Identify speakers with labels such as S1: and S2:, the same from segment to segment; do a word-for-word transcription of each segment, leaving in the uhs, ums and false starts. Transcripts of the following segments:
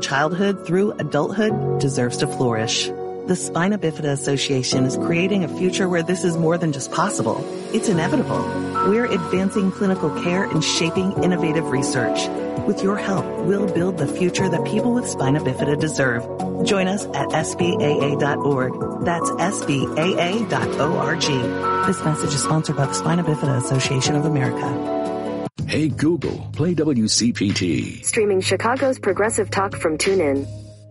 S1: childhood through adulthood deserves to flourish. The Spina Bifida Association is creating a future where this is more than just possible. It's inevitable. We're advancing clinical care and shaping innovative research. With your help, we'll build the future that people with spina bifida deserve. Join us at S B A A dot org. That's S B A A dot org. This message is sponsored by the Spina Bifida Association of America.
S2: Hey Google, play W C P T.
S3: Streaming Chicago's progressive talk from TuneIn.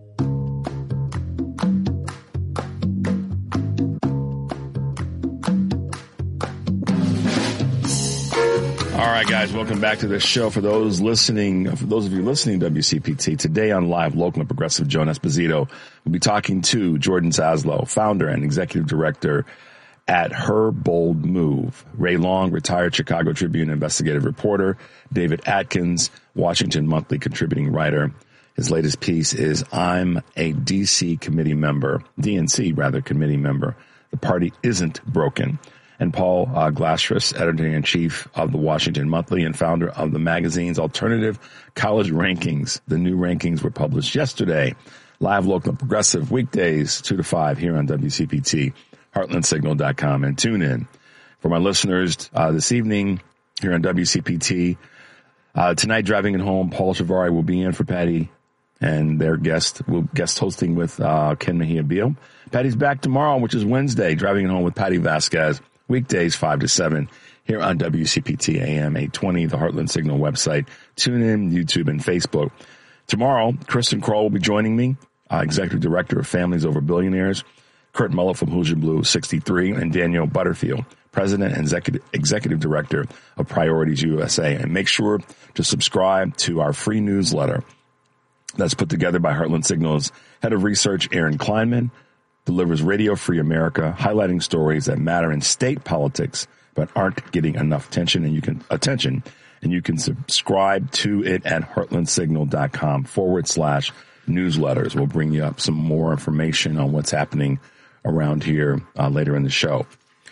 S4: All right, guys, welcome back to the show. For those listening, for those of you listening to W C P T, today on Live, local and progressive Joan Esposito will be talking to Jordan Zaslow, founder and executive director at Her Bold Move. Ray Long, retired Chicago Tribune investigative reporter. David Atkins, Washington Monthly contributing writer. His latest piece is I'm a D C committee member, D N C rather, committee member. The party isn't broken. And Paul uh, Glasris, editor-in-chief of the Washington Monthly and founder of the magazine's Alternative College Rankings. The new rankings were published yesterday. Live, local, and progressive, weekdays, two to five here on W C P T, heartland signal dot com, and tune in. For my listeners uh, this evening here on W C P T, uh, tonight driving it home, Paul Shivari will be in for Patty and their guest, will guest hosting with uh, Ken Mejia Beal. Patty's back tomorrow, which is Wednesday, driving it home with Patty Vasquez. Weekdays, five to seven, here on W C P T A M eight twenty, the Heartland Signal website. Tune in, YouTube, and Facebook. Tomorrow, Kristen Kroll will be joining me, uh, Executive Director of Families Over Billionaires, Kurt Muller from Hoosier Blue sixty-three, and Danielle Butterfield, President and Executive, Executive Director of Priorities U S A. And make sure to subscribe to our free newsletter that's put together by Heartland Signal's Head of Research, Aaron Kleinman, delivers Radio Free America, highlighting stories that matter in state politics but aren't getting enough attention. And you can attention, and you can subscribe to it at heartland signal dot com forward slash newsletters. We'll bring you up some more information on what's happening around here uh, later in the show.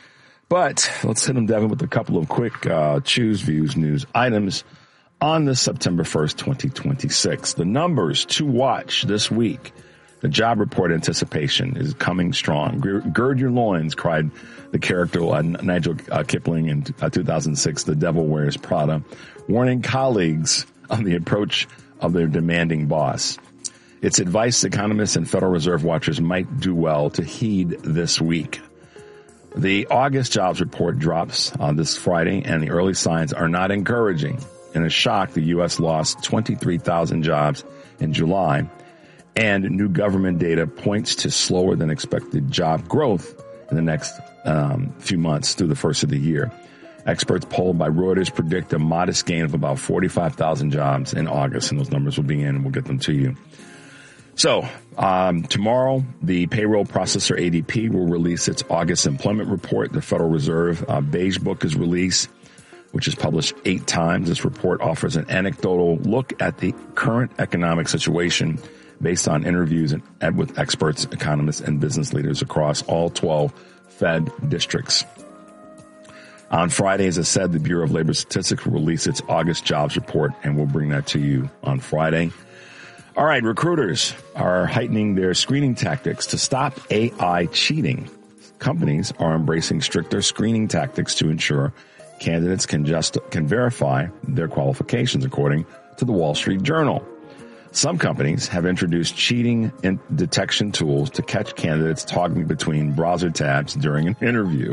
S4: But let's hit them, Devin, with a couple of quick uh, Choose Views news items on this September first, twenty twenty-six. The numbers to watch this week. The job report anticipation is coming strong. Gird your loins, cried the character uh, Nigel uh, Kipling in uh, two thousand six, The Devil Wears Prada, warning colleagues on the approach of their demanding boss. It's advice economists and Federal Reserve watchers might do well to heed this week. The August jobs report drops on this Friday, and the early signs are not encouraging. In a shock, the U S lost twenty-three thousand jobs in July. And new government data points to slower than expected job growth in the next um, few months through the first of the year. Experts polled by Reuters predict a modest gain of about forty-five thousand jobs in August, and those numbers will be in, and we'll get them to you. So um, tomorrow, the payroll processor A D P will release its August employment report. The Federal Reserve uh, Beige Book is released, which is published eight times. This report offers an anecdotal look at the current economic situation based on interviews and with experts, economists, and business leaders across all twelve Fed districts. On Friday, as I said, the Bureau of Labor Statistics will release its August jobs report, and we'll bring that to you on Friday. All right, recruiters are heightening their screening tactics to stop A I cheating. Companies are embracing stricter screening tactics to ensure candidates can just can verify their qualifications, according to the Wall Street Journal. Some companies have introduced cheating in detection tools to catch candidates toggling between browser tabs during an interview.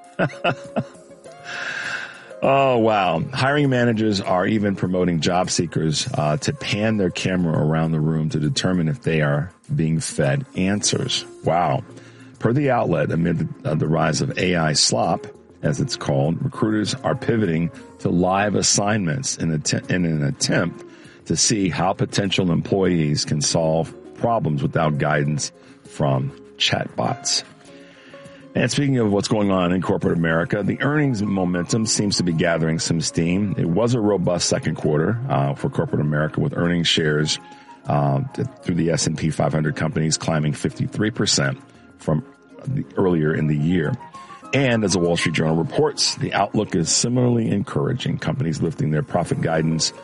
S4: Oh, wow. Hiring managers are even promoting job seekers uh, to pan their camera around the room to determine if they are being fed answers. Wow. Per the outlet, amid the, uh, the rise of A I slop, as it's called, recruiters are pivoting to live assignments in, att- in an attempt to see how potential employees can solve problems without guidance from chatbots. And speaking of what's going on in corporate America, the earnings momentum seems to be gathering some steam. It was a robust second quarter uh, for corporate America, with earnings shares uh, through the S and P five hundred companies climbing fifty-three percent from the, earlier in the year. And as the Wall Street Journal reports, the outlook is similarly encouraging. Companies lifting their profit guidance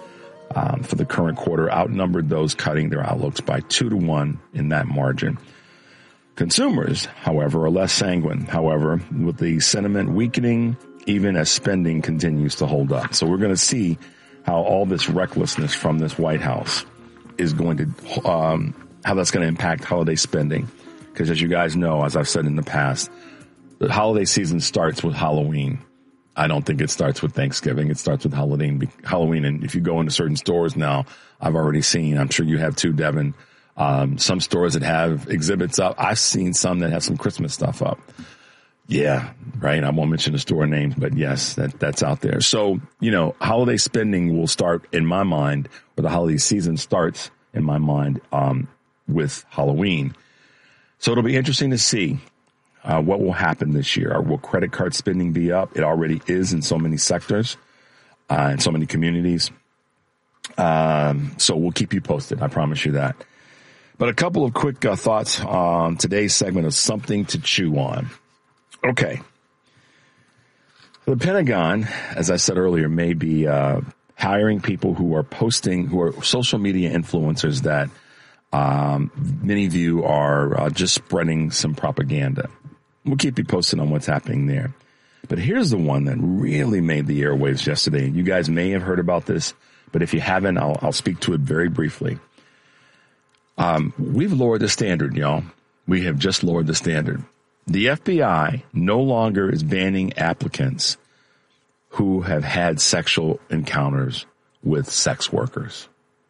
S4: um, for the current quarter outnumbered those cutting their outlooks by two to one in that margin. Consumers, however, are less sanguine, however, with the sentiment weakening even as spending continues to hold up. So we're going to see how all this recklessness from this White House is going to, um, how that's going to impact holiday spending. Because as you guys know, as I've said in the past, the holiday season starts with Halloween. I don't think it starts with Thanksgiving. It starts with Halloween. Halloween. And if you go into certain stores now, I've already seen, I'm sure you have too, Devin, um, some stores that have exhibits up. I've seen some that have some Christmas stuff up. Yeah, right. I won't mention the store names, but yes, that that's out there. So, you know, holiday spending will start in my mind, or the holiday season starts in my mind, um, with Halloween. So it'll be interesting to see Uh, what will happen this year. Will credit card spending be up? It already is in so many sectors, uh, in so many communities. Um, so we'll keep you posted. I promise you that. But a couple of quick uh, thoughts on today's segment of Something to Chew On. Okay. The Pentagon, as I said earlier, may be uh, hiring people who are posting, who are social media influencers that um, many of you are uh, just spreading some propaganda. We'll keep you posted on what's happening there. But here's the one that really made the airwaves yesterday. You guys may have heard about this, but if you haven't, I'll, I'll speak to it very briefly. Um, we've lowered the standard, y'all. We have just lowered the standard. The F B I no longer is banning applicants who have had sexual encounters with sex workers.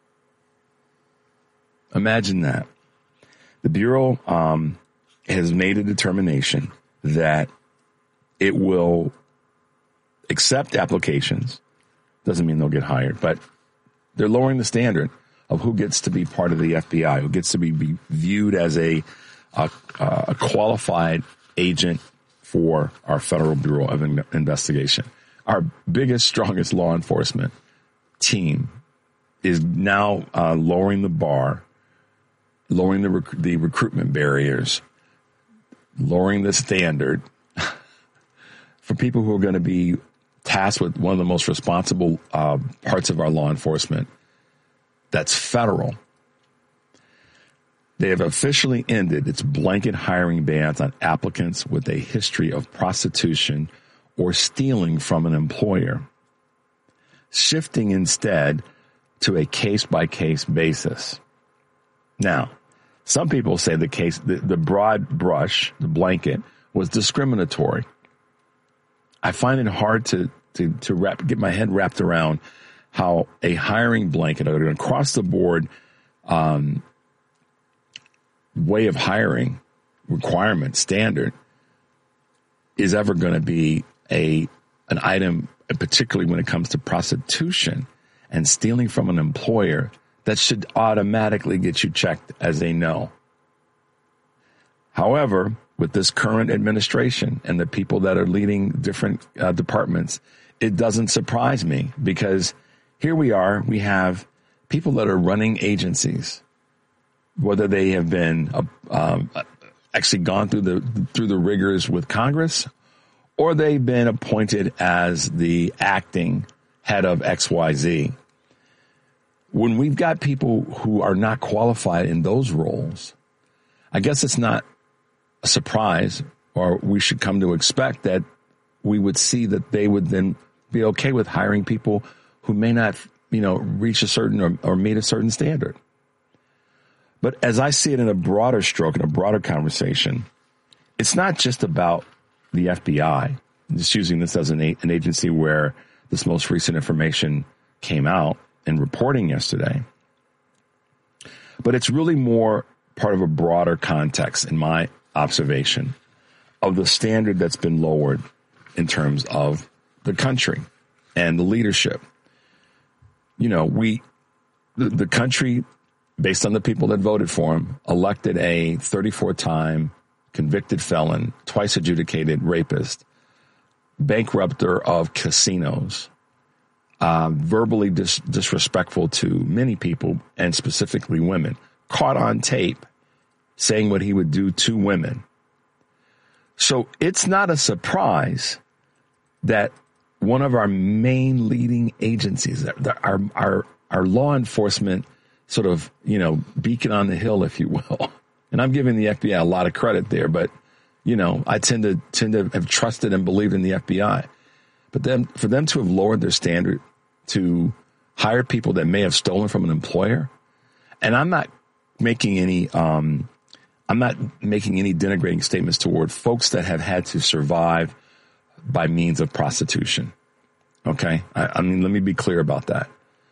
S4: Imagine that. The Bureau, um, has made a determination that it will accept applications. Doesn't mean they'll get hired, but they're lowering the standard of who gets to be part of the F B I, who gets to be, be viewed as a, a, a qualified agent for our Federal Bureau of Investigation. Our biggest, strongest law enforcement team is now uh, lowering the bar, lowering the rec- the recruitment barriers, lowering the standard for people who are going to be tasked with one of the most responsible uh, parts of our law enforcement. That's federal. They have officially ended its blanket hiring bans on applicants with a history of prostitution or stealing from an employer, shifting instead to a case-by-case basis. Now, some people say the case, the, the broad brush, the blanket, was discriminatory. I find it hard to to to wrap, get my head wrapped around how a hiring blanket, or an across the board um, way of hiring requirement standard, is ever going to be a an item, particularly when it comes to prostitution and stealing from an employer, that should automatically get you checked as a no. However, with this current administration and the people that are leading different uh, departments, it doesn't surprise me, because here we are, we have people that are running agencies, whether they have been uh, um, actually gone through the through the rigors with Congress, or they've been appointed as the acting head of X Y Z. When we've got people who are not qualified in those roles, I guess it's not a surprise, or we should come to expect that we would see that they would then be okay with hiring people who may not, you know, reach a certain or, or meet a certain standard. But as I see it in a broader stroke, in a broader conversation, it's not just about the F B I. I'm just using this as an, an agency where this most recent information came out in reporting yesterday. But it's really more part of a broader context, in my observation, of the standard that's been lowered in terms of the country and the leadership. You know, we, the, the country, based on the people that voted for him, elected a thirty-four time convicted felon, twice adjudicated rapist, bankrupter of casinos, Uh, verbally dis- disrespectful to many people, and specifically women, caught on tape saying what he would do to women. So it's not a surprise that one of our main leading agencies, our our our law enforcement sort of, you know, beacon on the hill, if you will. And I'm giving the F B I a lot of credit there, but, you know, I tend to tend to have trusted and believed in the F B I. But then for them to have lowered their standard to hire people that may have stolen from an employer, and I'm not making any, um, I'm not making any denigrating statements toward folks that have had to survive by means of prostitution. Okay, I, I mean, let me be clear about that.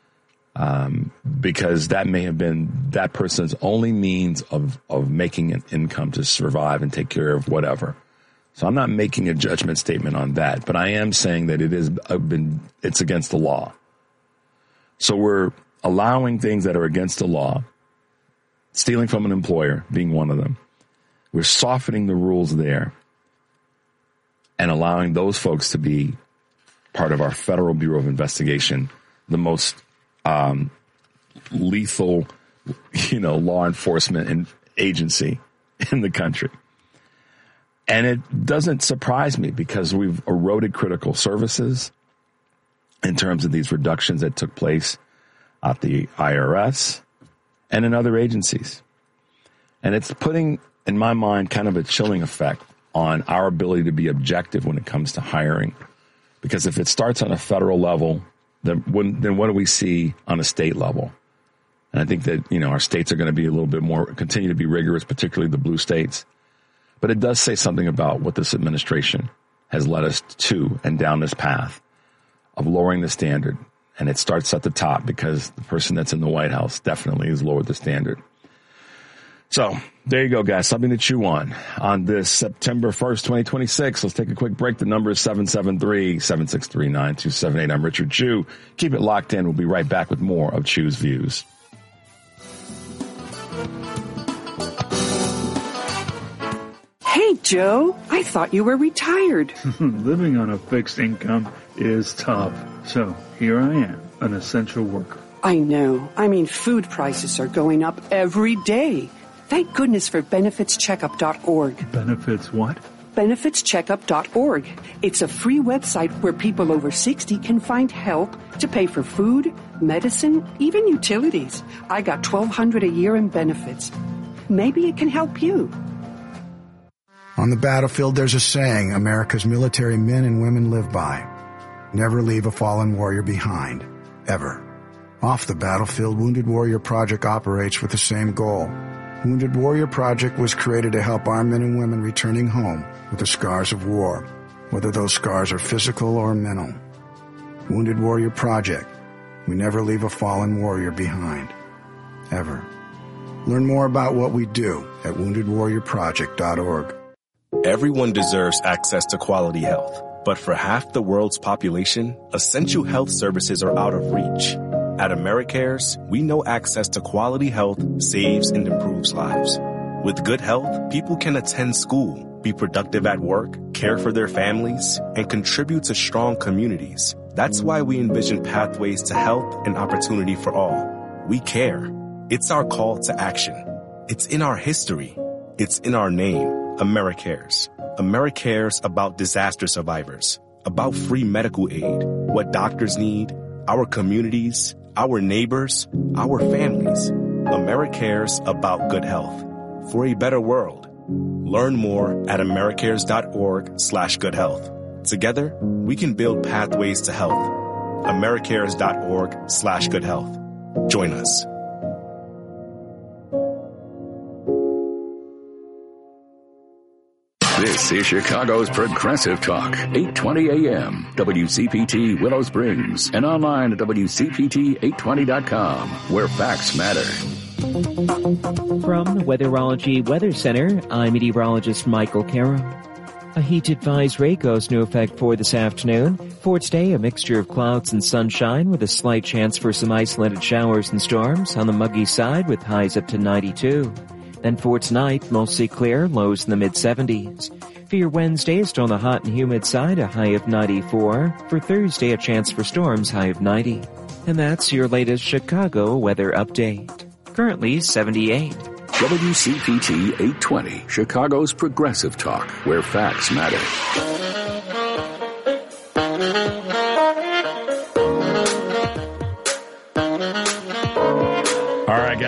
S4: Um, because that may have been that person's only means of, of making an income to survive and take care of whatever. So I'm not making a judgment statement on that, but I am saying that it is been, it's against the law. So we're allowing things that are against the law, stealing from an employer being one of them. We're softening the rules there and allowing those folks to be part of our Federal Bureau of Investigation, the most Um, lethal, you know, law enforcement and agency in the country. And it doesn't surprise me because we've eroded critical services in terms of these reductions that took place at the I R S and in other agencies. And it's putting, in my mind, kind of a chilling effect on our ability to be objective when it comes to hiring. Because if it starts on a federal level, Then, when, then what do we see on a state level? And I think that, you know, our states are going to be a little bit more, continue to be rigorous, particularly the blue states. But it does say something about what this administration has led us to and down this path of lowering the standard. And it starts at the top because the person that's in the White House definitely has lowered the standard. So there you go, guys. Something to chew on on this September first, twenty twenty-six. Let's take a quick break. The number is seven seven three, seven six three, nine two seven eight. I'm Richard Chew. Keep it locked in. We'll be right back with more of Chew's Views.
S5: Hey, Joe, I thought you were retired.
S6: Living on a fixed income is tough. So here I am, an essential worker.
S5: I know. I mean, food prices are going up every day. Thank goodness for benefits checkup dot org.
S6: Benefits what?
S5: benefits checkup dot org. It's a free website where people over sixty can find help to pay for food, medicine, even utilities. I got twelve hundred dollars a year in benefits. Maybe it can help you.
S7: On the battlefield, there's a saying America's military men and women live by. Never leave a fallen warrior behind. Ever. Off the battlefield, Wounded Warrior Project operates with the same goal. Wounded Warrior Project was created to help our men and women returning home with the scars of war, whether those scars are physical or mental. Wounded Warrior Project. We never leave a fallen warrior behind. Ever. Learn more about what we do at wounded warrior project dot org.
S8: Everyone deserves access to quality health, but for half the world's population, essential health services are out of reach. At AmeriCares, we know access to quality health saves and improves lives. With good health, people can attend school, be productive at work, care for their families, and contribute to strong communities. That's why we envision pathways to health and opportunity for all. We care. It's our call to action. It's in our history. It's in our name, AmeriCares. AmeriCares about disaster survivors, about free medical aid, what doctors need, our communities, our neighbors, our families. AmeriCares about good health. For a better world. Learn more at americares dot org slash good health. Together, we can build pathways to health. americares dot org slash good health. Join us.
S2: This is Chicago's Progressive Talk, eight twenty A M, W C P T Willow Springs, and online at W C P T eight twenty dot com, where facts matter.
S9: From the Weatherology Weather Center, I'm meteorologist Michael Carroll. A heat advisory goes into effect for this afternoon. For today, a mixture of clouds and sunshine with a slight chance for some isolated showers and storms on the muggy side with highs up to ninety-two. Then for tonight, mostly clear, lows in the mid seventies. For your Wednesday, still on the hot and humid side, a high of ninety-four. For Thursday, a chance for storms, high of ninety. And that's your latest Chicago weather update. Currently seventy-eight.
S2: W C P T eight twenty, Chicago's Progressive Talk, where facts matter.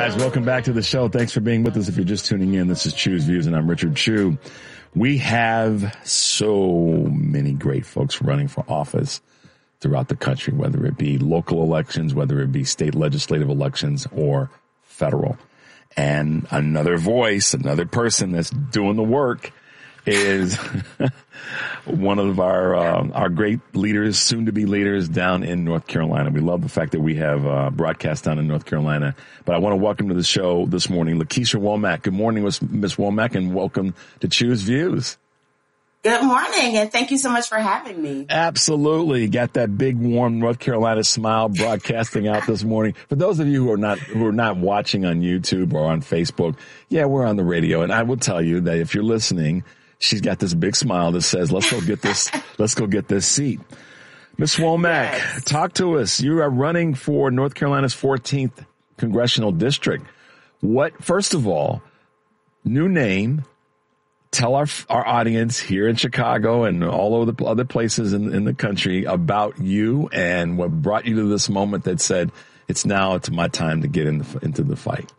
S4: guys. Welcome back to the show. Thanks for being with us. If you're just tuning in, this is Chew's Views, and I'm Richard Chew. We have so many great folks running for office throughout the country, whether it be local elections, whether it be state legislative elections, or federal. And another voice, another person that's doing the work is one of our uh, our great leaders, soon-to-be leaders down in North Carolina. We love the fact that we have uh, broadcast down in North Carolina. But I want to welcome to the show this morning, Lakeisha Womack. Good morning, Miz Womack, and welcome to Chew's Views.
S10: Good morning, and thank you so much for having me.
S4: Absolutely. Got that big, warm North Carolina smile broadcasting out this morning. For those of you who are not who are not watching on YouTube or on Facebook, yeah, we're on the radio. And I will tell you that if you're listening, she's got this big smile that says, let's go get this, let's go get this seat. Miz Womack, yes. Talk to us. You are running for North Carolina's fourteenth congressional district. What, first of all, new name. Tell our our audience here in Chicago and all over the other places in, in the country about you and what brought you to this moment that said, it's now it's my time to get in the, into the fight.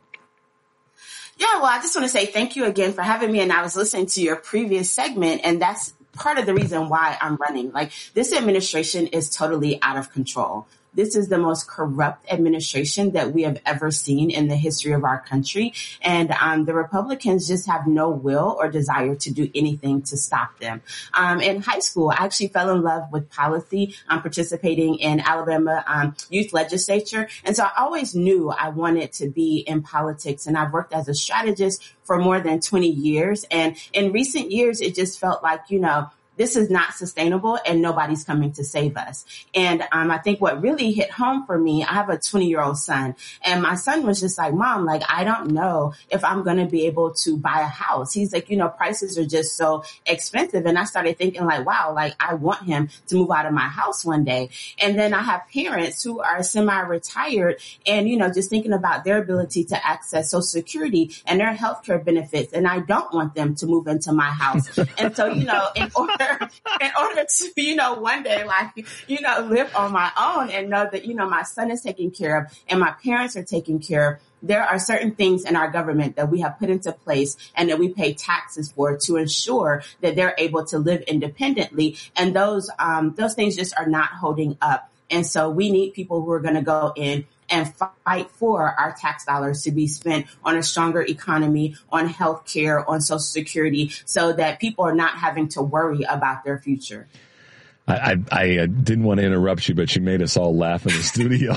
S10: Yeah, well, I just want to say thank you again for having me. And I was listening to your previous segment, and that's part of the reason why I'm running. Like, this administration is totally out of control. This is the most corrupt administration that we have ever seen in the history of our country. And um, the Republicans just have no will or desire to do anything to stop them. Um, in high school, I actually fell in love with policy. I'm participating in Alabama um, youth legislature. And so I always knew I wanted to be in politics. And I've worked as a strategist for more than twenty years. And in recent years, it just felt like, you know, this is not sustainable and nobody's coming to save us. And um, I think what really hit home for me, I have a twenty year old son, and my son was just like, Mom, like, I don't know if I'm going to be able to buy a house. He's like, you know, prices are just so expensive. And I started thinking like, wow, like I want him to move out of my house one day. And then I have parents who are semi-retired and, you know, just thinking about their ability to access Social Security and their healthcare benefits. And I don't want them to move into my house. And so, you know, in order in order to, you know, one day, like, you know, live on my own and know that, you know, my son is taken care of and my parents are taken care of, there are certain things in our government that we have put into place and that we pay taxes for to ensure that they're able to live independently. And those, um, those things just are not holding up. And so we need people who are going to go in and fight for our tax dollars to be spent on a stronger economy, on health care, on Social Security, so that people are not having to worry about their future.
S4: I, I, I didn't want to interrupt you, but you made us all laugh in the studio.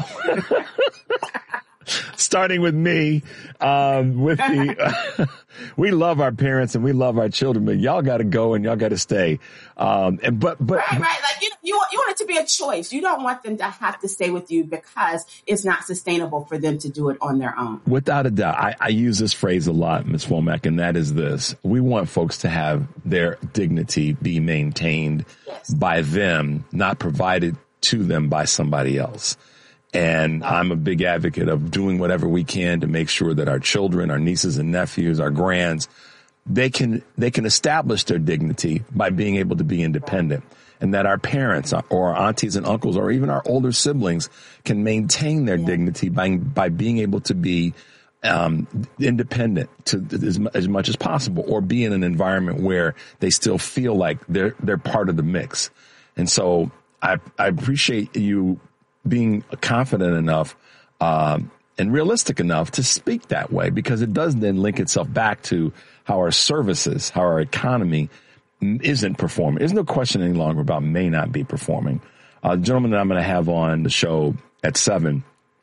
S4: Starting with me, um, with the, we love our parents and we love our children, but y'all got to go and y'all got to stay. Um, and but but
S10: right, right, like you, you want you want it to be a choice. You don't want them to have to stay with you because it's not sustainable for them to do it on their own.
S4: Without a doubt, I, I use this phrase a lot, Miz Womack, and that is this: we want folks to have their dignity be maintained yes. by them, not provided to them by somebody else. And I'm a big advocate of doing whatever we can to make sure that our children, our nieces and nephews, our grands, they can, they can establish their dignity by being able to be independent, and that our parents or our aunties and uncles or even our older siblings can maintain their dignity by, by being able to be um, independent to as, as much as possible, or be in an environment where they still feel like they're, they're part of the mix. And so I, I appreciate you being confident enough um, and realistic enough to speak that way, because it does then link itself back to how our services, how our economy isn't performing. There's no question any longer about may not be performing. Uh, the gentleman that I'm going to have on the show at seven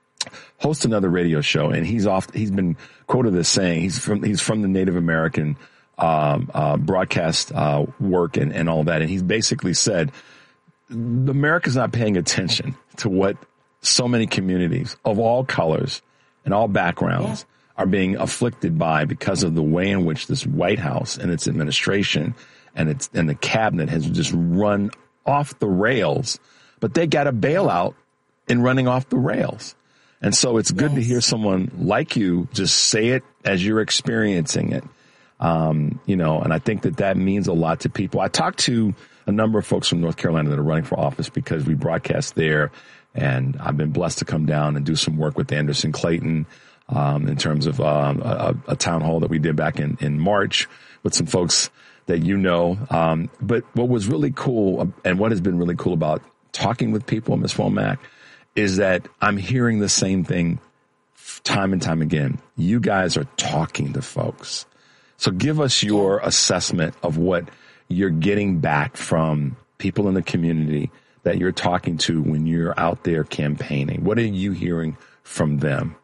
S4: hosts another radio show, and he's off. He's been quoted as saying he's from he's from the Native American um, uh, broadcast uh, work and, and all that, and he's basically said America's not paying attention to what so many communities of all colors and all backgrounds yeah. are being afflicted by because of the way in which this White House and its administration and its and the cabinet has just run off the rails. But they got a bailout in running off the rails. And so it's good yes. to hear someone like you just say it as you're experiencing it. Um, you know, and I think that that means a lot to people. I talked to a number of folks from North Carolina that are running for office because we broadcast there, and I've been blessed to come down and do some work with Anderson Clayton um, in terms of um, a, a town hall that we did back in, in March with some folks that you know. Um, but what was really cool and what has been really cool about talking with people, Miz Womack, is that I'm hearing the same thing time and time again. You guys are talking to folks. So give us your assessment of what you're getting back from people in the community that you're talking to when you're out there campaigning. What are you hearing from them?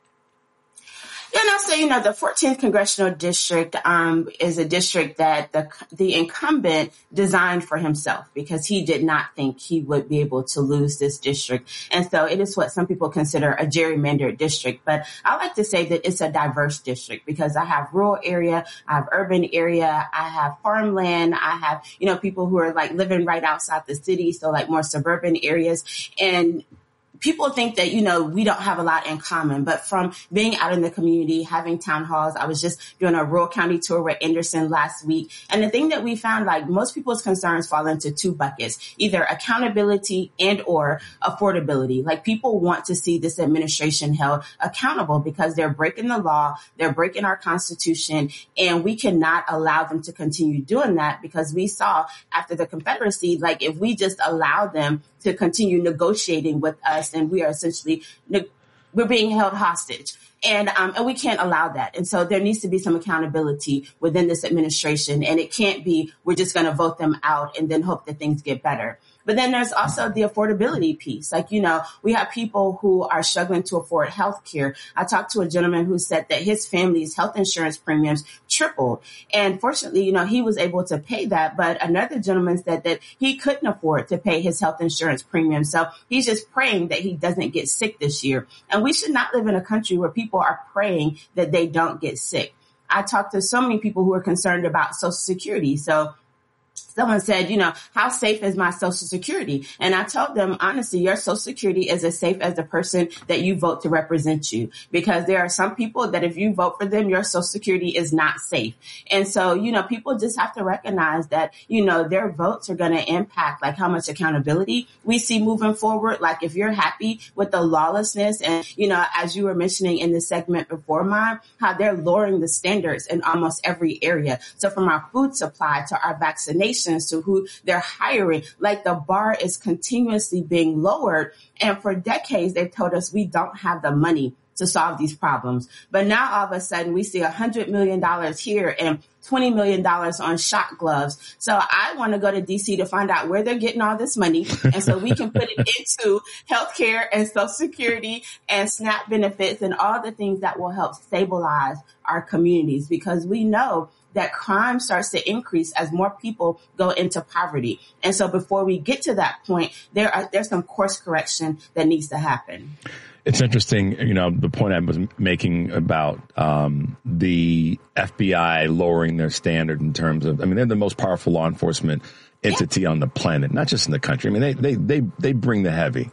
S10: Yeah, no, so, you know, the fourteenth Congressional District um, is a district that the the incumbent designed for himself because he did not think he would be able to lose this district. And so it is what some people consider a gerrymandered district. But I like to say that it's a diverse district because I have rural area, I have urban area, I have farmland, I have, you know, people who are like living right outside the city, so like more suburban areas. And people think that, you know, we don't have a lot in common, but from being out in the community, having town halls, I was just doing a rural county tour with Anderson last week. And the thing that we found, like most people's concerns fall into two buckets, either accountability and or affordability. Like people want to see this administration held accountable because they're breaking the law, they're breaking our Constitution, and we cannot allow them to continue doing that because we saw after the Confederacy, like if we just allow them to continue negotiating with us, and we are essentially, we're being held hostage. And, um, and we can't allow that. And so there needs to be some accountability within this administration. And it can't be, we're just going to vote them out and then hope that things get better. But then there's also the affordability piece. Like, you know, we have people who are struggling to afford health care. I talked to a gentleman who said that his family's health insurance premiums tripled. And fortunately, you know, he was able to pay that. But another gentleman said that he couldn't afford to pay his health insurance premium. So he's just praying that he doesn't get sick this year. And we should not live in a country where people are praying that they don't get sick. I talked to so many people who are concerned about Social Security. So someone said, you know, how safe is my Social Security? And I told them, honestly, your Social Security is as safe as the person that you vote to represent you, because there are some people that if you vote for them, your Social Security is not safe. And so, you know, people just have to recognize that, you know, their votes are going to impact like how much accountability we see moving forward. Like if you're happy with the lawlessness and, you know, as you were mentioning in the segment before mine, how they're lowering the standards in almost every area. So from our food supply to our vaccinations to who they're hiring, like the bar is continuously being lowered. And for decades, they've told us we don't have the money to solve these problems. But now all of a sudden we see one hundred million dollars here and twenty million dollars on shot gloves. So I want to go to D C to find out where they're getting all this money. And so we can put it into healthcare and Social Security and SNAP benefits and all the things that will help stabilize our communities, because we know that crime starts to increase as more people go into poverty. And so before we get to that point, there are, there's some course correction that needs to happen.
S4: It's interesting, you know, the point I was making about um, the F B I lowering their standard in terms of, I mean, they're the most powerful law enforcement entity yeah. on the planet, not just in the country. I mean, they they they they bring the heavy,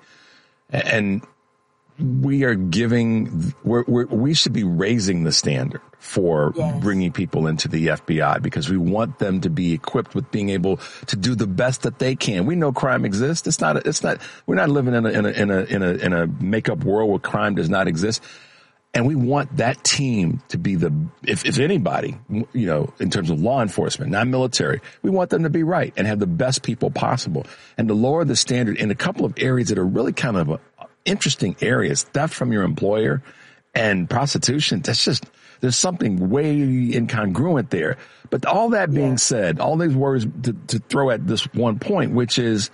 S4: and we are giving, we're, we're, we should be raising the standard for yes. bringing people into the F B I, because we want them to be equipped with being able to do the best that they can. We know crime exists. It's not, it's not, we're not living in a, in a, in a, in a, in a make-up world where crime does not exist. And we want that team to be the, if, if anybody, you know, in terms of law enforcement, not military, we want them to be right and have the best people possible, and to lower the standard in a couple of areas that are really kind of a, interesting areas. Theft from your employer and prostitution. That's just, there's something way incongruent there. But all that being yeah. said, all these words to, to throw at this one point, which is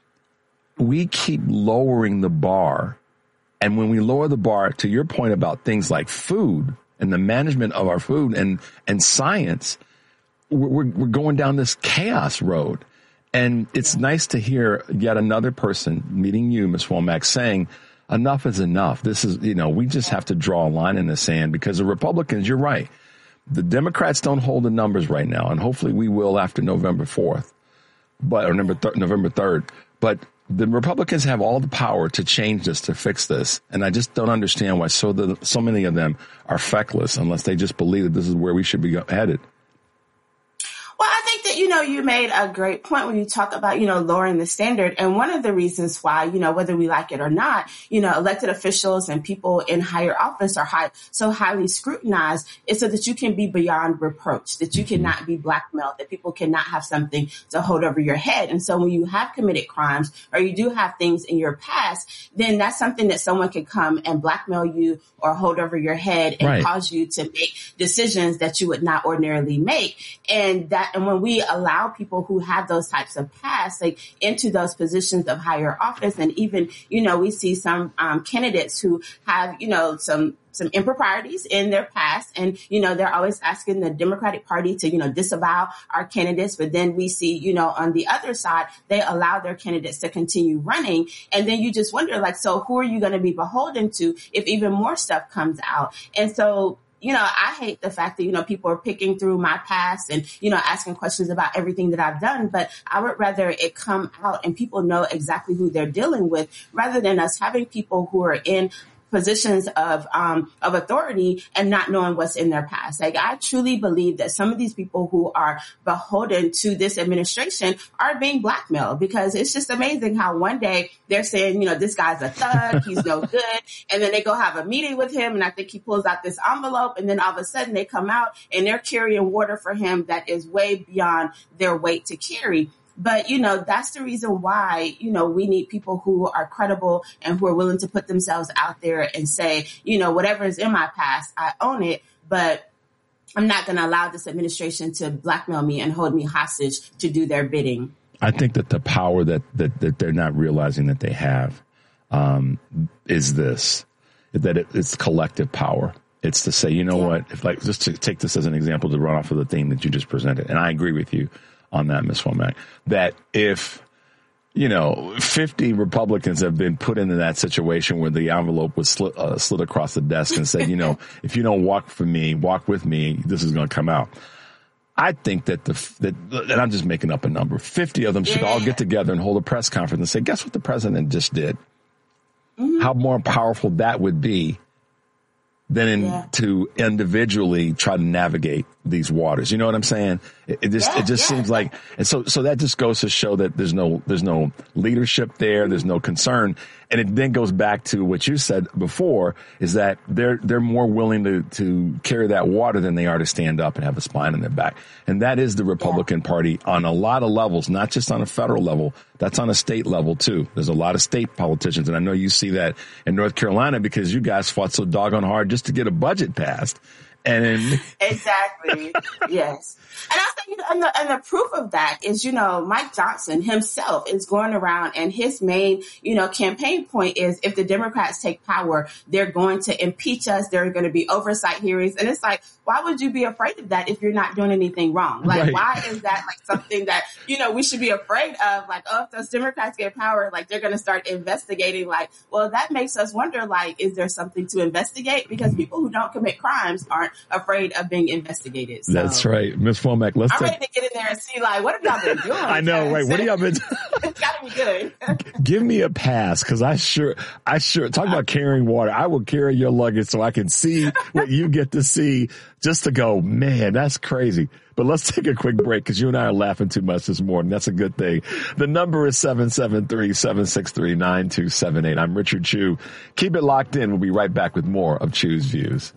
S4: we keep lowering the bar. And when we lower the bar, to your point about things like food and the management of our food and, and science, we're, we're going down this chaos road. And it's yeah. nice to hear yet another person, meeting you, Miz Womack, saying enough is enough. This is, you know, we just have to draw a line in the sand, because the Republicans, you're right. The Democrats don't hold the numbers right now, and hopefully we will after November fourth, but or November th- November third. But the Republicans have all the power to change this, to fix this, and I just don't understand why so the, so many of them are feckless unless they just believe that this is where we should be headed.
S10: Well, I think that, you know, you made a great point when you talk about, you know, lowering the standard. And one of the reasons why, you know, whether we like it or not, you know, elected officials and people in higher office are high, so highly scrutinized is so that you can be beyond reproach, that you cannot be blackmailed, that people cannot have something to hold over your head. And so when you have committed crimes or you do have things in your past, then that's something that someone can come and blackmail you or hold over your head and
S4: right.
S10: cause you to make decisions that you would not ordinarily make. And that, and when we allow people who have those types of past, like into those positions of higher office, and even, you know, we see some um, candidates who have, you know, some some improprieties in their past. And, you know, they're always asking the Democratic Party to, you know, disavow our candidates. But then we see, you know, on the other side, they allow their candidates to continue running. And then you just wonder, like, so who are you going to be beholden to if even more stuff comes out? And so, you know, I hate the fact that, you know, people are picking through my past and, you know, asking questions about everything that I've done. But I would rather it come out and people know exactly who they're dealing with rather than us having people who are in positions of um of authority and not knowing what's in their past. Like, I truly believe that some of these people who are beholden to this administration are being blackmailed, because it's just amazing how one day they're saying, you know, this guy's a thug, he's no good, and then they go have a meeting with him, and I think he pulls out this envelope, and then all of a sudden they come out and they're carrying water for him that is way beyond their weight to carry. But, you know, that's the reason why, you know, we need people who are credible and who are willing to put themselves out there and say, you know, whatever is in my past, I own it, but I'm not going to allow this administration to blackmail me and hold me hostage to do their bidding.
S4: I think that the power that, that, that they're not realizing that they have um, is this, that it, it's collective power. It's to say, you know yeah. what, if like, just to take this as an example to run off of the theme that you just presented, and I agree with you on that, Miz Womack, that if, you know, fifty Republicans have been put into that situation where the envelope was slid, uh, slid across the desk and said, you know, if you don't walk for me, walk with me, this is going to come out. I think that the, that, and I'm just making up a number, fifty of them should yeah. all get together and hold a press conference and say, guess what the president just did? Mm-hmm. How more powerful that would be than in, yeah. to individually try to navigate these waters. You know what I'm saying? It, it just, yeah, it just yeah. seems like, and so, so that just goes to show that there's no, there's no leadership there. There's no concern. And it then goes back to what you said before, is that they're, they're more willing to, to carry that water than they are to stand up and have a spine in their back. And that is the Republican yeah. Party on a lot of levels, not just on a federal level. That's on a state level too. There's a lot of state politicians. And I know you see that in North Carolina because you guys fought so doggone hard just to get a budget passed. And in-
S10: exactly. Yes. And I think, and the, and the proof of that is, you know, Mike Johnson himself is going around, and his main, you know, campaign point is, if the Democrats take power, they're going to impeach us. There are going to be oversight hearings. And it's like, why would you be afraid of that if you're not doing anything wrong? Like, right. why is that like something that, you know, we should be afraid of? Like, oh, if those Democrats get power, like they're going to start investigating. Like, well, that makes us wonder, like, is there something to investigate? Because people who don't commit crimes aren't afraid of being investigated. So,
S4: that's right. Miz Womack, let's
S10: I'm
S4: take-
S10: ready to get in there and see, like, what have y'all been doing?
S4: I know, right? What have y'all been doing?
S10: It's gotta be good.
S4: Give me a pass, because I sure, I sure, talk about carrying water. I will carry your luggage so I can see what you get to see, just to go, man, that's crazy. But let's take a quick break, because you and I are laughing too much this morning. That's a good thing. The number is seven seven three, seven six three, nine two seven eight. I'm Richard Chew. Keep it locked in. We'll be right back with more of Chew's Views.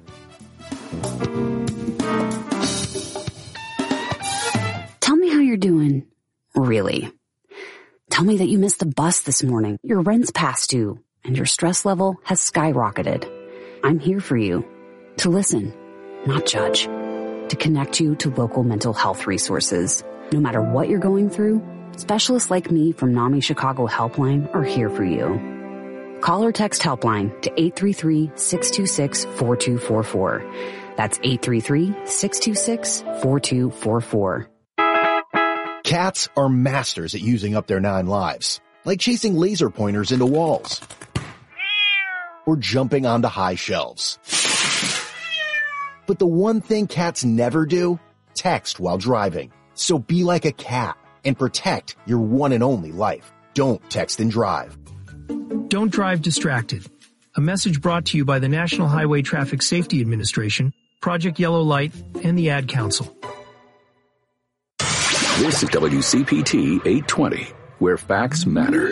S11: Tell me how you're doing. Really. Tell me that you missed the bus this morning, your rent's past due, and your stress level has skyrocketed. I'm here for you. To listen, not judge. To connect you to local mental health resources. No matter what you're going through, specialists like me from NAMI Chicago Helpline are here for you. Call or text Helpline to eight three three, six two six, four two four four. That's eight three three, six two six, four two four four.
S12: Cats are masters at using up their nine lives, like chasing laser pointers into walls or jumping onto high shelves. But the one thing cats never do, text while driving. So be like a cat and protect your one and only life. Don't text and drive.
S13: Don't drive distracted. A message brought to you by the National Highway Traffic Safety Administration, Project Yellow Light, and the Ad Council.
S2: This is W C P T eight twenty, where facts matter.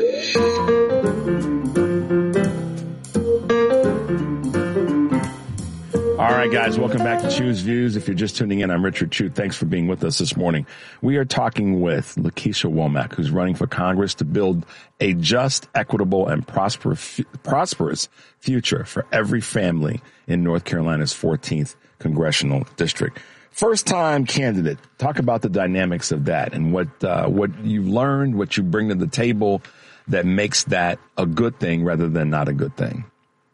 S4: All right, guys, welcome back to Choose Views. If you're just tuning in, I'm Richard Chu. Thanks for being with us this morning. We are talking with Lakeisha Womack, who's running for Congress to build a just, equitable, and prosper, prosperous future for every family in North Carolina's fourteenth congressional district. First-time candidate. Talk about the dynamics of that and what uh, what you've learned, what you bring to the table that makes that a good thing rather than not a good thing.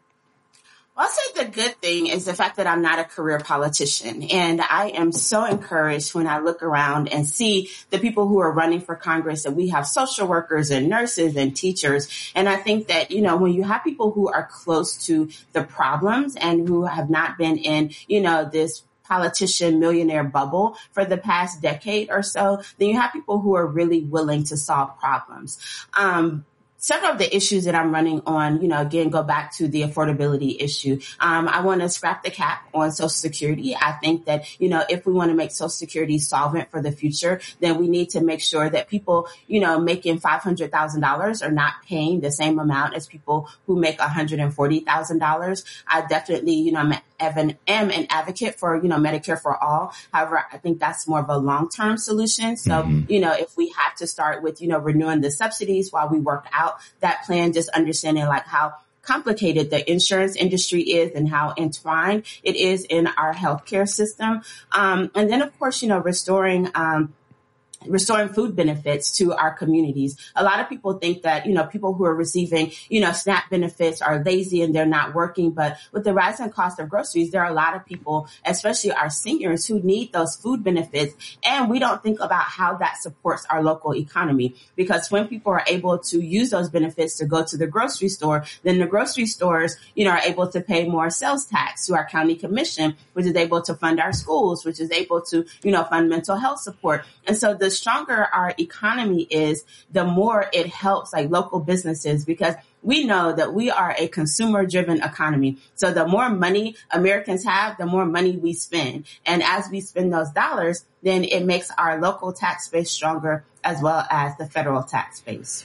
S10: I'll say the good thing is the fact that I'm not a career politician. And I am so encouraged when I look around and see the people who are running for Congress, that we have social workers and nurses and teachers. And I think that, you know, when you have people who are close to the problems and who have not been in, you know, this politician millionaire bubble for the past decade or so, then you have people who are really willing to solve problems. Um, Several of the issues that I'm running on, you know, again, go back to the affordability issue. Um, I want to scrap the cap on Social Security. I think that, you know, if we want to make Social Security solvent for the future, then we need to make sure that people, you know, making five hundred thousand dollars are not paying the same amount as people who make one hundred forty thousand dollars. I definitely, you know, I'm am an advocate for, you know, Medicare for all. However, I think that's more of a long-term solution. So, mm-hmm. you know, if we have to start with, you know, renewing the subsidies while we work out that plan, just understanding like how complicated the insurance industry is and how entwined it is in our healthcare system. Um, and then, of course, you know, restoring um restoring food benefits to our communities. A lot of people think that, you know, people who are receiving, you know, SNAP benefits are lazy and they're not working. But with the rising cost of groceries, there are a lot of people, especially our seniors, who need those food benefits. And we don't think about how that supports our local economy, because when people are able to use those benefits to go to the grocery store, then the grocery stores, you know, are able to pay more sales tax to our county commission, which is able to fund our schools, which is able to, you know, fund mental health support. And so the stronger our economy is, the more it helps like local businesses, because we know that we are a consumer driven economy. So the more money Americans have, the more money we spend. And as we spend those dollars, then it makes our local tax base stronger as well as the federal tax base.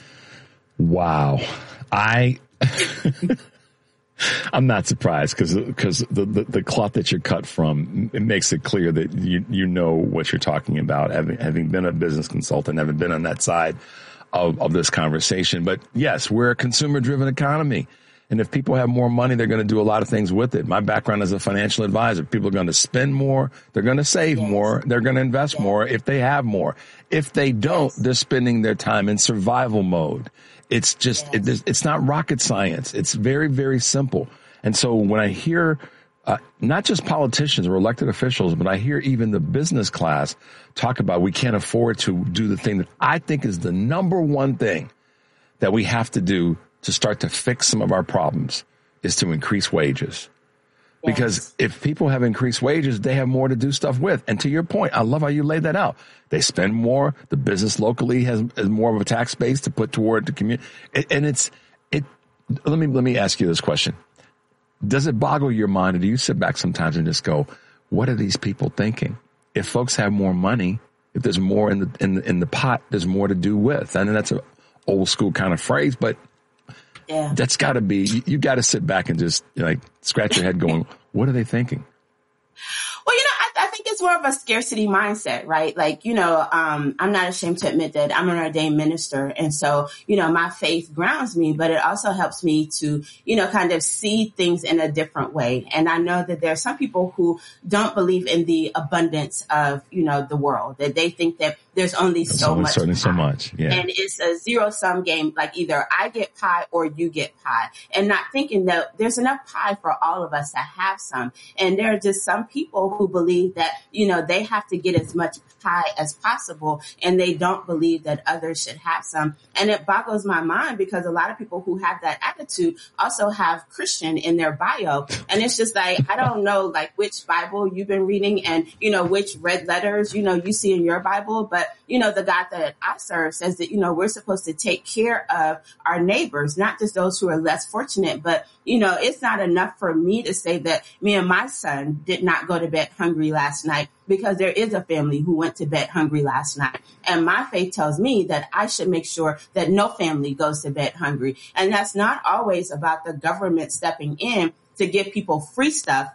S4: Wow. I, I'm not surprised because because the, the, the cloth that you're cut from, it makes it clear that you you know what you're talking about, having having been a business consultant, having been on that side of, of this conversation. But yes, we're a consumer-driven economy. And if people have more money, they're going to do a lot of things with it. My background as a financial advisor, people are going to spend more, they're going to save yes. more, they're going to invest yes. more if they have more. If they don't, yes. they're spending their time in survival mode. It's just, yes. it, it's not rocket science. It's very, very simple. And so when I hear uh, not just politicians or elected officials, but I hear even the business class talk about we can't afford to do the thing that I think is the number one thing that we have to do to start to fix some of our problems is to increase wages. Yes. Because if people have increased wages, they have more to do stuff with. And to your point, I love how you laid that out. They spend more. The business locally has, has more of a tax base to put toward the community. And it's, it, let me, let me ask you this question. Does it boggle your mind, or do you sit back sometimes and just go, what are these people thinking? If folks have more money, if there's more in the, in the, in the pot, there's more to do with. I know that's an old school kind of phrase, but yeah. that's got to be, you, you got to sit back and just you know, like scratch your head going, what are they thinking?
S10: Well, you know, I, I think it's more of a scarcity mindset, right? Like, you know, um, I'm not ashamed to admit that I'm an ordained minister. And so, you know, my faith grounds me, but it also helps me to, you know, kind of see things in a different way. And I know that there are some people who don't believe in the abundance of, you know, the world, that they think that there's only
S4: There's
S10: so
S4: only
S10: much.
S4: Certainly so much. Yeah.
S10: And it's a zero sum game. Like either I get pie or you get pie, and not thinking that there's enough pie for all of us to have some. And there are just some people who believe that, you know, they have to get as much pie as possible, and they don't believe that others should have some. And it boggles my mind because a lot of people who have that attitude also have Christian in their bio. And it's just like, I don't know, like which Bible you've been reading and, you know, which red letters, you know, you see in your Bible, but But, you know, the God that I serve says that, you know, we're supposed to take care of our neighbors, not just those who are less fortunate. But, you know, it's not enough for me to say that me and my son did not go to bed hungry last night, because there is a family who went to bed hungry last night. And my faith tells me that I should make sure that no family goes to bed hungry. And that's not always about the government stepping in to give people free stuff,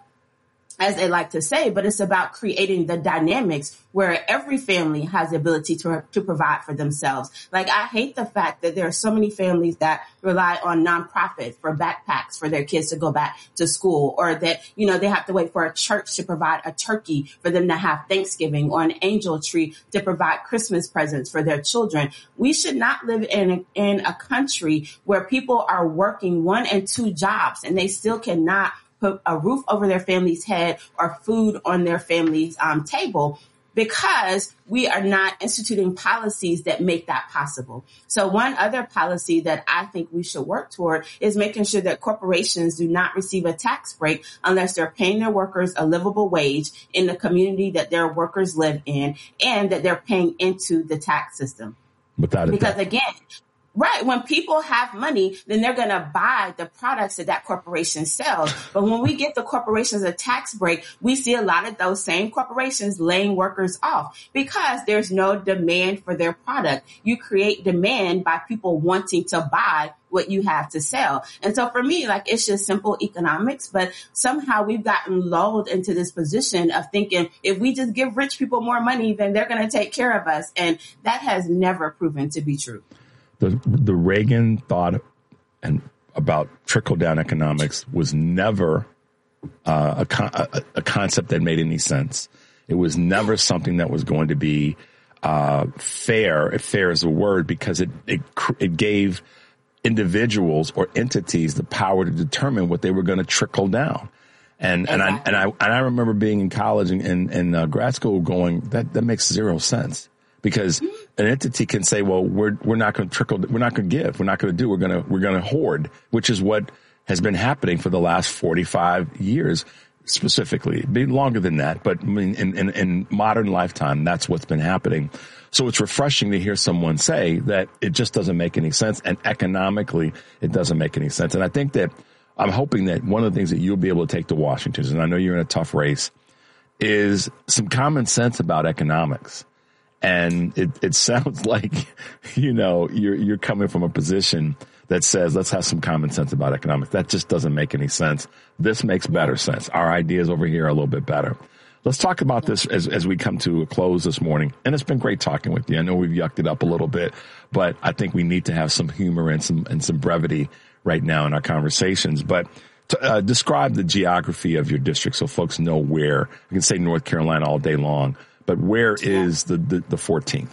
S10: as they like to say, but it's about creating the dynamics where every family has the ability to, to provide for themselves. Like, I hate the fact that there are so many families that rely on nonprofits for backpacks for their kids to go back to school, or that, you know, they have to wait for a church to provide a turkey for them to have Thanksgiving, or an angel tree to provide Christmas presents for their children. We should not live in a, in a country where people are working one and two jobs and they still cannot put a roof over their family's head or food on their family's um, table, because we are not instituting policies that make that possible. So one other policy that I think we should work toward is making sure that corporations do not receive a tax break unless they're paying their workers a livable wage in the community that their workers live in, and that they're paying into the tax system.
S4: Without a
S10: because
S4: doubt.
S10: again, right, when people have money, then they're going to buy the products that that corporation sells. But when we get the corporations a tax break, we see a lot of those same corporations laying workers off because there's no demand for their product. You create demand by people wanting to buy what you have to sell. And so for me, like, it's just simple economics, but somehow we've gotten lulled into this position of thinking if we just give rich people more money, then they're going to take care of us. And that has never proven to be true.
S4: The the Reagan thought and about trickle down economics was never uh, a, a a concept that made any sense. It was never something that was going to be uh, fair. If fair is a word, because it it it gave individuals or entities the power to determine what they were going to trickle down. And exactly. and I and I and I remember being in college and in, in uh, grad school going, that that makes zero sense. Because an entity can say, well, we're we're not going to trickle, we're not going to give, we're not going to do, we're going to we're going to hoard, which is what has been happening for the last forty-five years, specifically. Be longer than that, but I mean, in, in in modern lifetime, that's what's been happening. So it's refreshing to hear someone say that it just doesn't make any sense, and economically, it doesn't make any sense. And I think that I'm hoping that one of the things that you'll be able to take to Washington, and I know you're in a tough race, is some common sense about economics. And it, it sounds like, you know, you're, you're coming from a position that says, let's have some common sense about economics. That just doesn't make any sense. This makes better sense. Our ideas over here are a little bit better. Let's talk about this as, as we come to a close this morning. And it's been great talking with you. I know we've yucked it up a little bit, but I think we need to have some humor and some, and some brevity right now in our conversations. But to, uh, describe the geography of your district so folks know where. You can say North Carolina all day long. But where is the, the, the fourteenth?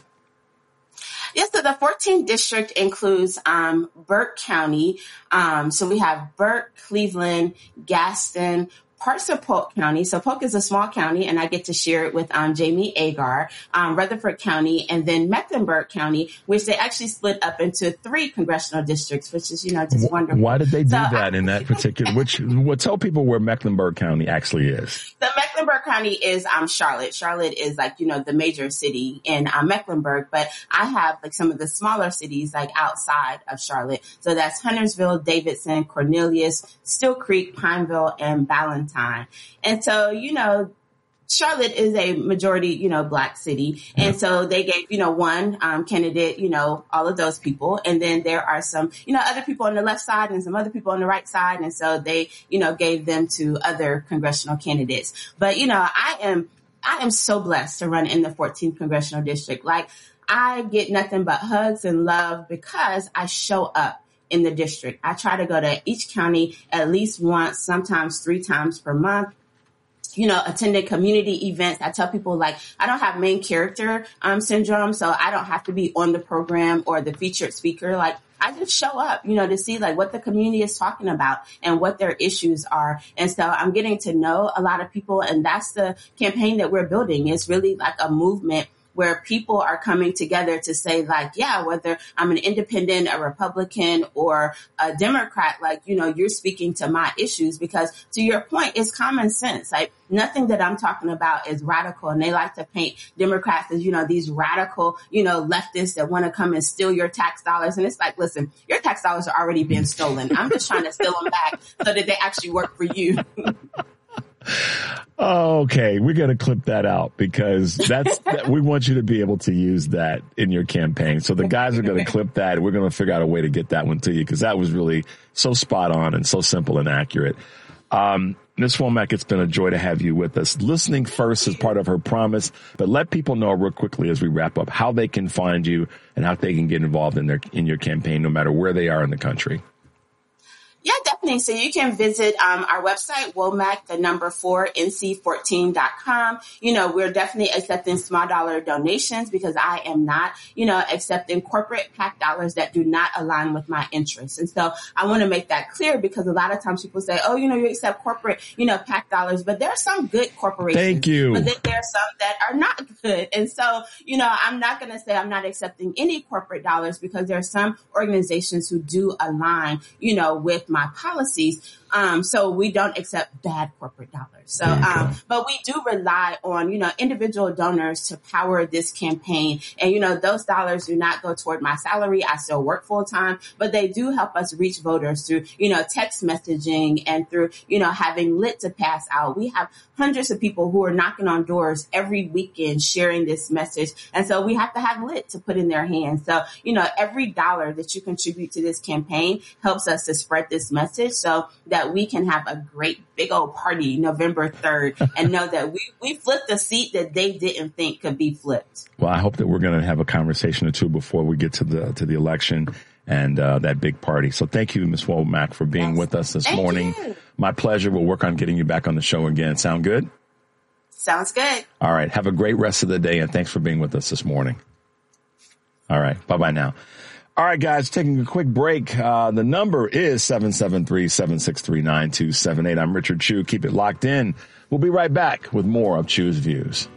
S10: Yes, so the fourteenth district includes um, Burke County. Um, so we have Burke, Cleveland, Gaston, parts of Polk County. So Polk is a small county, and I get to share it with um, Jamie Agar, um, Rutherford County, and then Mecklenburg County, which they actually split up into three congressional districts, which is, you know, just wonderful.
S4: Why did they do
S10: so,
S4: that in that particular, which, well, tell people where Mecklenburg County actually is.
S10: The Mecklenburg County is um, Charlotte. Charlotte is like, you know, the major city in um, Mecklenburg, but I have like some of the smaller cities like outside of Charlotte. So that's Huntersville, Davidson, Cornelius, Still Creek, Pineville, and Ballantyne. And so, you know, Charlotte is a majority, you know, black city. And so they gave, you know, one um, candidate, you know, all of those people. And then there are some, you know, other people on the left side and some other people on the right side. And so they, you know, gave them to other congressional candidates. But, you know, I am, I am so blessed to run in the fourteenth congressional district. Like, I get nothing but hugs and love because I show up in the district. I try to go to each county at least once, sometimes three times per month. You know, attending community events. I tell people, like, I don't have main character um, syndrome, so I don't have to be on the program or the featured speaker. Like, I just show up, you know, to see like what the community is talking about and what their issues are. And so I'm getting to know a lot of people, and that's the campaign that we're building. It's really like a movement where people are coming together to say, like, yeah, whether I'm an independent, a Republican, or a Democrat, like, you know, you're speaking to my issues, because to your point, it's common sense. Like, nothing that I'm talking about is radical. And they like to paint Democrats as, you know, these radical, you know, leftists that want to come and steal your tax dollars. And it's like, listen, your tax dollars are already being stolen. I'm just trying to steal them back so that they actually work for you.
S4: Okay, we're going to clip that out, because that's that, we want you to be able to use that in your campaign. So the guys are going to clip that. We're going to figure out a way to get that one to you, because that was really so spot on and so simple and accurate. Um, Miz Womack, it's been a joy to have you with us. Listening first is part of her promise, but let people know real quickly as we wrap up how they can find you and how they can get involved in their in your campaign, no matter where they are in the country.
S10: Yeah, definitely. So you can visit um, our website, Womack, the number four, N C fourteen dot com. You know, we're definitely accepting small dollar donations, because I am not, you know, accepting corporate PAC dollars that do not align with my interests. And so I want to make that clear, because a lot of times people say, oh, you know, you accept corporate, you know, PAC dollars, but there are some good corporations.
S4: Thank you.
S10: But then there are some that are not good. And so, you know, I'm not going to say I'm not accepting any corporate dollars, because there are some organizations who do align, you know, with my policies. Um, so we don't accept bad corporate dollars. So, um, but we do rely on, you know, individual donors to power this campaign. And, you know, those dollars do not go toward my salary. I still work full time, but they do help us reach voters through, you know, text messaging and through, you know, having lit to pass out. We have hundreds of people who are knocking on doors every weekend sharing this message. And so we have to have lit to put in their hands. So, you know, every dollar that you contribute to this campaign helps us to spread this message, so that we can have a great big old party November third and know that we, we flipped a seat that they didn't think could be flipped.
S4: Well, I hope that we're going to have a conversation or two before we get to the to the election and uh, that big party. So thank you, Miz Womack, for being yes. with us this
S10: thank
S4: morning.
S10: You.
S4: My pleasure. We'll work on getting you back on the show again. Sound good?
S10: Sounds good.
S4: All right. Have a great rest of the day, and thanks for being with us this morning. All right. Bye-bye now. All right, guys, taking a quick break. Uh, the number is seven seven three, seven six three, nine two seven eight. I'm Richard Chew. Keep it locked in. We'll be right back with more of Chew's Views.